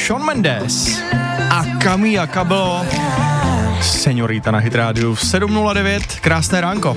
Shawn Mendes a Camila Cabello, Señorita na Hit rádiu v 7:09, krásné ránko.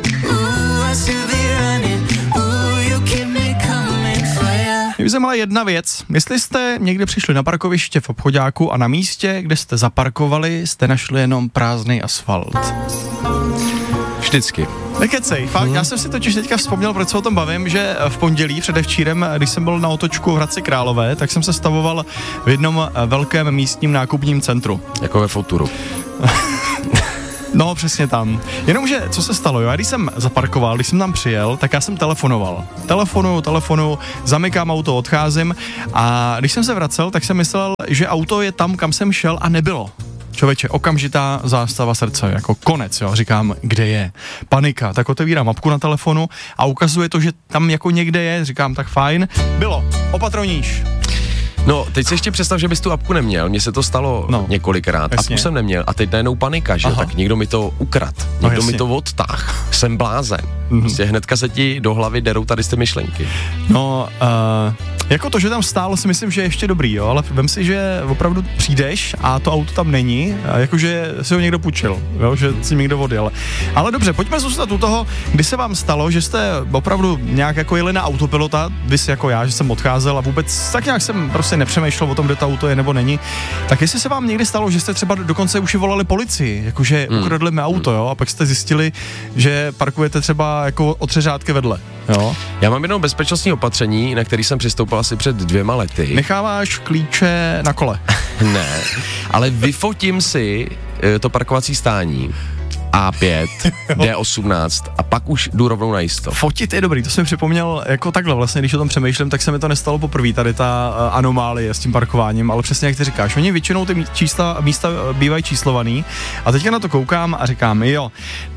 Mě by zajímala jedna věc, jestli jste někdy přišli na parkoviště v obchoďáku a na místě, kde jste zaparkovali, jste našli jenom prázdný asfalt. Vždycky. Nekecej, fakt, já jsem si totiž teďka vzpomněl, proč se o tom bavím, že v pondělí předevčírem, když jsem byl na otočku v Hradci Králové, tak jsem se stavoval v jednom velkém místním nákupním centru. Jako ve Futuru. No, přesně tam. Jenomže, co se stalo, jo? Já když jsem zaparkoval, když jsem tam přijel, tak já jsem telefonoval. Telefonuju, zamykám auto, odcházím a když jsem se vracel, tak jsem myslel, že auto je tam, kam jsem šel a nebylo. Člověče, okamžitá zástava srdce, jako konec, jo, říkám, kde je, panika, tak otevírám mapku na telefonu a ukazuje to, že tam jako někde je, říkám, tak fajn, bylo, opatroníš. No, teď si ještě představ, že bys tu apku neměl, mně se to stalo několikrát, jasně. Apku jsem neměl a teď najednou panika, že tak někdo mi to ukrad, někdo mi to odtáh, jsem blázen, prostě hnedka se ti do hlavy derou tady z ty myšlenky. No, jako to, že tam stálo, si myslím, že je ještě dobrý, jo, ale vem si, že opravdu přijdeš a to auto tam není, jakože si ho někdo půjčil, jo, že si někdo odjel. Ale dobře, pojďme zůstat u toho, kdy se vám stalo, že jste opravdu nějak jako jeli na autopilota, vys jako já, že jsem odcházel a vůbec tak nějak jsem prostě nepřemýšlel o tom, kde to auto je nebo není. Tak jestli se vám někdy stalo, že jste třeba dokonce už i volali policii, jakože ukradli mi auto, jo, a pak jste zjistili, že parkujete třeba jako o 3 řádky vedle, jo? Já mám jedno bezpečnostní opatření, na který jsem přistoupil asi před 2 lety. Necháváš klíče na kole? Ne, ale vyfotím si to parkovací stání A5, D18 a pak už jdu rovnou na jisto. Fotit je dobrý, to jsem mi připomněl jako takhle vlastně, když o tom přemýšlím, tak se mi to nestalo poprvé, tady ta anomálie s tím parkováním, ale přesně jak ty říkáš, oni většinou ty místa bývají číslovaný a teďka na to koukám a říkám, jo,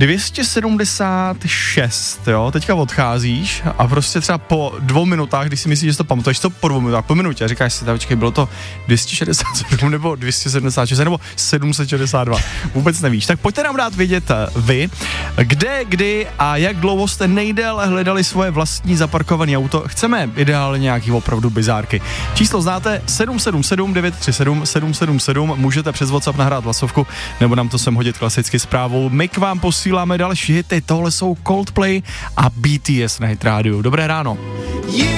276, jo, teďka odcházíš a prostě třeba po 2 minutách, když si myslíš, že to pamatuješ, to po 2 minutách, po minutě a říkáš si, počkej, bylo to 267 nebo 276 nebo 762, vůbec nevíš, tak pojďte nám dát vědět vy, kde, kdy a jak dlouho jste nejdéle hledali svoje vlastní zaparkované auto. Chceme ideálně nějaký opravdu bizárky. Číslo znáte 777 937 777, můžete přes WhatsApp nahrát hlasovku nebo nám to sem hodit klasicky zprávou. My k vám posíláme další hity, tohle jsou Coldplay a BTS na Hit rádiu. Dobré ráno.